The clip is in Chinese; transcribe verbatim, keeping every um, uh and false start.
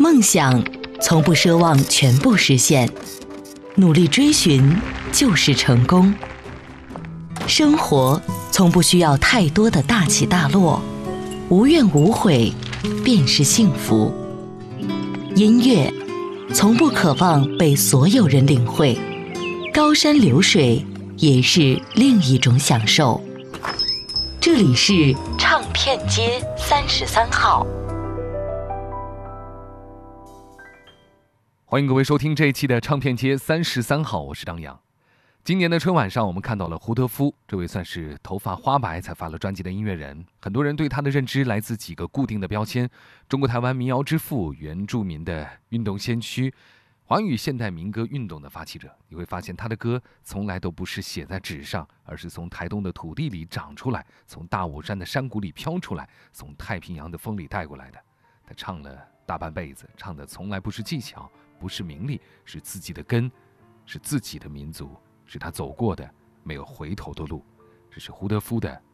梦想从不奢望全部实现，努力追寻就是成功。生活从不需要太多的大起大落，无怨无悔便是幸福。音乐从不渴望被所有人领会，高山流水也是另一种享受。这里是唱片街三十三号。 欢迎各位收听这一期的唱片街三十三号，我是张扬。今年的春晚上，我们看到了胡德夫，这位算是头发花白才发了专辑的音乐人。很多人对他的认知来自几个固定的标签：中国台湾民谣之父、原住民的运动先驱、华语现代民歌运动的发起者。你会发现他的歌从来都不是写在纸上，而是从台东的土地里长出来，从大武山的山谷里飘出来，从太平洋的风里带过来的。他唱了大半辈子，唱的从来不是技巧，不是名利，是自己的根，是自己的民族，是他走过的没有回头的路。这是胡德夫的